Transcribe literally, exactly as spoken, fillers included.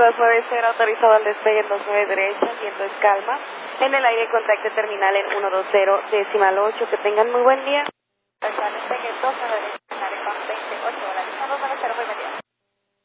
dos nueve cero, autorizado al despegue en dos nueve derecha, viento es calma. En el aire contacto terminal en uno dos cero, decimal ocho. Que tengan muy buen día. Hasta el despegue, dos nueve derecha.